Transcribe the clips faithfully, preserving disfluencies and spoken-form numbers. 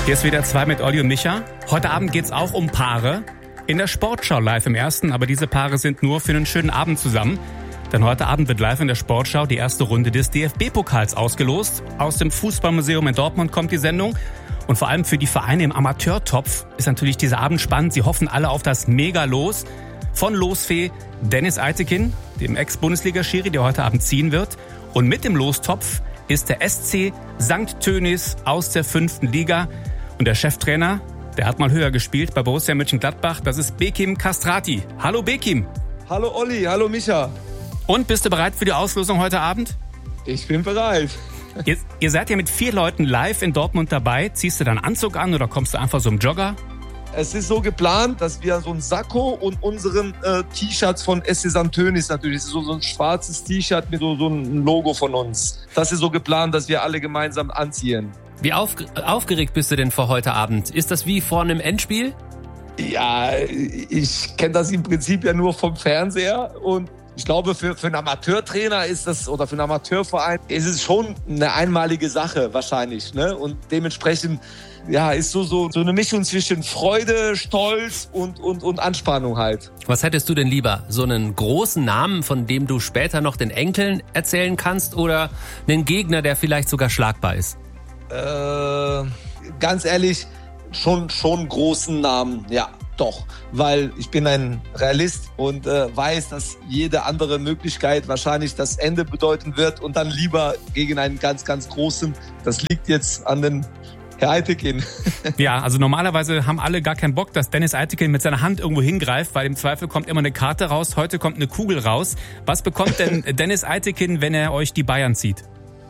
Hier ist wieder zwei mit Olli und Micha. Heute Abend geht's auch um Paare. In der Sportschau live im Ersten, aber diese Paare sind nur für einen schönen Abend zusammen. Denn heute Abend wird live in der Sportschau die erste Runde des D F B-Pokals ausgelost. Aus dem Fußballmuseum in Dortmund kommt die Sendung. Und vor allem für die Vereine im Amateurtopf ist natürlich dieser Abend spannend. Sie hoffen alle auf das Mega-Los von Losfee Dennis Eitekin, dem Ex-Bundesliga-Schiri, der heute Abend ziehen wird. Und mit dem Lostopf ist der S C Sankt Tönnies aus der fünften Liga. Und der Cheftrainer, der hat mal höher gespielt bei Borussia Mönchengladbach. Das ist Bekim Kastrati. Hallo Bekim. Hallo Olli, hallo Micha. Und bist du bereit für die Auslosung heute Abend? Ich bin bereit. Ihr, ihr seid ja mit vier Leuten live in Dortmund dabei. Ziehst du dann einen Anzug an oder kommst du einfach so im Jogger? Es ist so geplant, dass wir so ein Sakko und unseren äh, T-Shirts von S C Sankt Tönnies natürlich, das ist so, so ein schwarzes T-Shirt mit so, so einem Logo von uns. Das ist so geplant, dass wir alle gemeinsam anziehen. Wie auf, aufgeregt bist du denn vor heute Abend? Ist das wie vor einem Endspiel? Ja, ich kenne das im Prinzip ja nur vom Fernseher und ich glaube, für, für einen Amateurtrainer ist das, oder für einen Amateurverein, ist es schon eine einmalige Sache wahrscheinlich, ne? Und dementsprechend, ja, ist so, so, so eine Mischung zwischen Freude, Stolz und, und, und Anspannung halt. Was hättest du denn lieber? So einen großen Namen, von dem du später noch den Enkeln erzählen kannst, oder einen Gegner, der vielleicht sogar schlagbar ist? Äh, ganz ehrlich, schon, schon großen Namen, ja. Doch, weil ich bin ein Realist und äh, weiß, dass jede andere Möglichkeit wahrscheinlich das Ende bedeuten wird und dann lieber gegen einen ganz, ganz großen. Das liegt jetzt an den Herr Eitekin. Ja, also normalerweise haben alle gar keinen Bock, dass Dennis Eitekin mit seiner Hand irgendwo hingreift, weil im Zweifel kommt immer eine Karte raus, heute kommt eine Kugel raus. Was bekommt denn Dennis Eitekin, wenn er euch die Bayern zieht?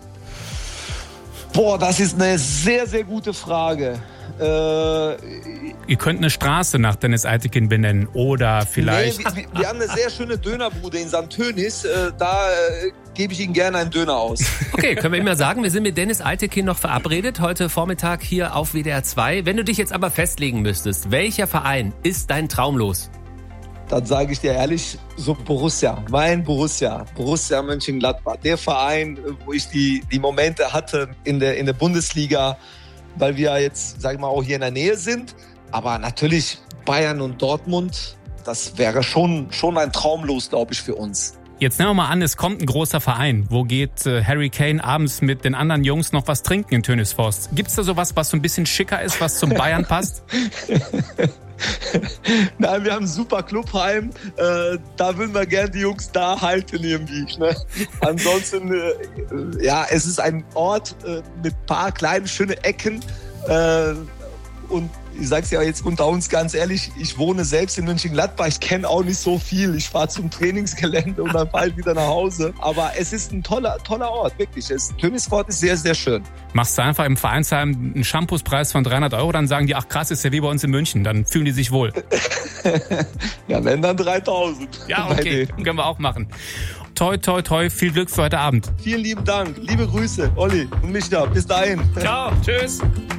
Boah, das ist eine sehr, sehr gute Frage. Äh, Ihr könnt eine Straße nach Dennis Eitekin benennen oder vielleicht... Nee, wir, wir haben eine sehr schöne Dönerbude in Sankt Tönnies. Äh, da äh, gebe ich Ihnen gerne einen Döner aus. Okay, können wir immer sagen, wir sind mit Dennis Eitekin noch verabredet, heute Vormittag hier auf W D R zwei. Wenn du dich jetzt aber festlegen müsstest, welcher Verein ist dein Traumlos? Dann sage ich dir ehrlich, so Borussia, mein Borussia, Borussia Mönchengladbach. Der Verein, wo ich die, die Momente hatte in der, in der Bundesliga, weil wir jetzt, sag ich mal, auch hier in der Nähe sind. Aber natürlich Bayern und Dortmund, das wäre schon, schon ein Traumlos, glaube ich, für uns. Jetzt nehmen wir mal an, es kommt ein großer Verein. Wo geht äh, Harry Kane abends mit den anderen Jungs noch was trinken in Tönnies-Forst? Gibt's da sowas, was so ein bisschen schicker ist, was zum Bayern passt? Nein, wir haben ein super Clubheim. Äh, da würden wir gerne die Jungs da halten irgendwie. Ne? Ansonsten, äh, ja, es ist ein Ort äh, mit ein paar kleinen, schönen Ecken. Äh, und ich sag's ja jetzt unter uns ganz ehrlich, ich wohne selbst in Mönchengladbach. Ich kenne auch nicht so viel. Ich fahre zum Trainingsgelände und dann bald wieder nach Hause. Aber es ist ein toller, toller Ort, wirklich. Tönnies-Forst ist sehr, sehr schön. Machst du einfach im Vereinsheim einen Shampoospreis von dreihundert Euro, dann sagen die, ach krass, ist ja wie bei uns in München. Dann fühlen die sich wohl. Ja, wenn dann dreitausend. Ja, okay, können wir auch machen. Toi, toi, toi, viel Glück für heute Abend. Vielen lieben Dank. Liebe Grüße, Olli und Micha. Bis dahin. Ciao, tschüss.